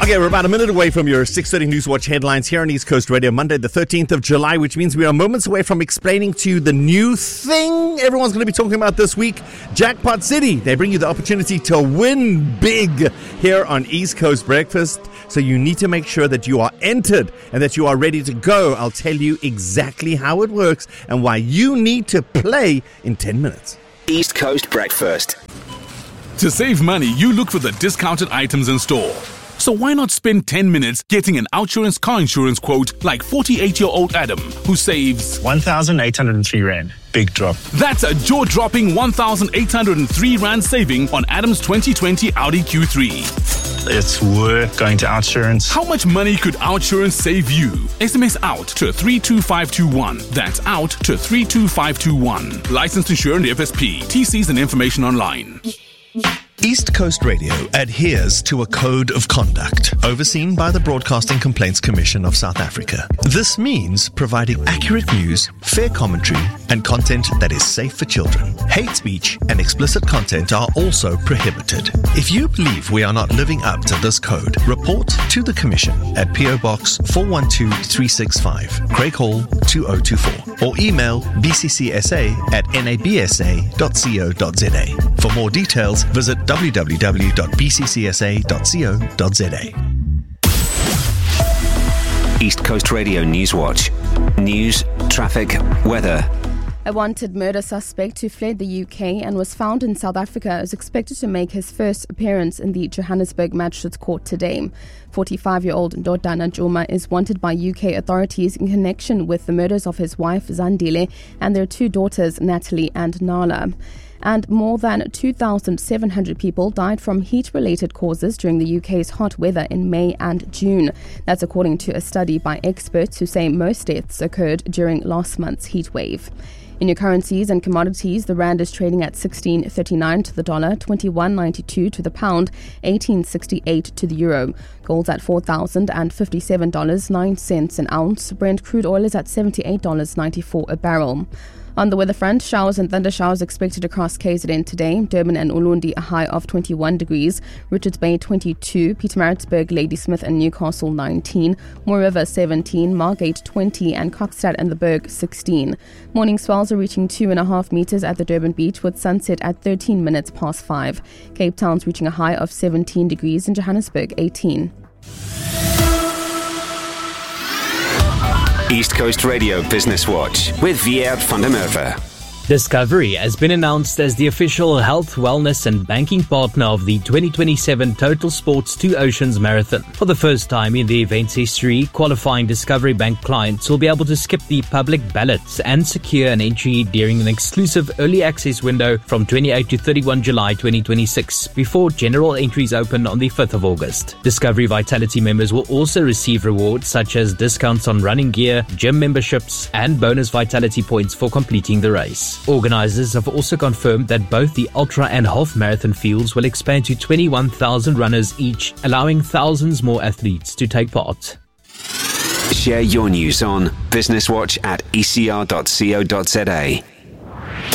Okay, we're about a minute away from your 6:30 Newswatch headlines here on East Coast Radio, Monday the 13th of July, which means we are moments away from explaining to you the new thing everyone's going to be talking about this week, Jackpot City. They bring you the opportunity to win big here on East Coast Breakfast, so you need to make sure that you are entered and that you are ready to go. I'll tell you exactly how it works and why you need to play in 10 minutes. East Coast Breakfast. To save money, you look for the discounted items in store. So why not spend 10 minutes getting an OUTsurance car insurance quote like 48-year-old Adam, who saves 1,803 Rand. Big drop. That's a jaw-dropping 1,803 Rand saving on Adam's 2020 Audi Q3. It's worth going to OUTsurance. How much money could OUTsurance save you? SMS out to 32521. That's out to 32521. Licensed insurer and FSP. TCs and information online. East Coast Radio adheres to a code of conduct overseen by the Broadcasting Complaints Commission of South Africa. This means providing accurate news, fair commentary, and content that is safe for children. Hate speech and explicit content are also prohibited. If you believe we are not living up to this code, report to the Commission at PO Box 412365, Craig Hall 2024, or email bccsa@nabsa.co.za. For more details, visit www.bccsa.co.za. East Coast Radio Newswatch. News, traffic, weather. A wanted murder suspect who fled the UK and was found in South Africa is expected to make his first appearance in the Johannesburg Magistrates Court today. 45-year-old Ndodana Juma is wanted by UK authorities in connection with the murders of his wife Zandile and their two daughters Natalie and Nala. And more than 2,700 people died from heat-related causes during the UK's hot weather in May and June. That's according to a study by experts who say most deaths occurred during last month's heat wave. In your currencies and commodities, the rand is trading at 16.39 to the dollar, 21.92 to the pound, 18.68 to the euro. Gold's at $4,057.09 an ounce. Brent crude oil is at $78.94 a barrel. On the weather front, showers and thunder showers expected across KZN today. Durban and Ulundi a high of 21 degrees, Richards Bay 22, Pietermaritzburg, Ladysmith and Newcastle 19, Moore River 17, Margate 20 and Kokstad and the Berg 16. Morning swells are reaching 2.5 meters at the Durban beach with sunset at 13 minutes past 5. Cape Town's reaching a high of 17 degrees and Johannesburg 18. East Coast Radio Business Watch with Viert van der Merwe. Discovery has been announced as the official health, wellness and banking partner of the 2027 Total Sports 2 Oceans Marathon. For the first time in the event's history, qualifying Discovery Bank clients will be able to skip the public ballots and secure an entry during an exclusive early access window from 28 to 31 July 2026 before general entries open on the 5th of August. Discovery Vitality members will also receive rewards such as discounts on running gear, gym memberships and bonus Vitality points for completing the race. Organisers have also confirmed that both the ultra and half marathon fields will expand to 21,000 runners each, allowing thousands more athletes to take part. Share your news on Business Watch at ecr.co.za.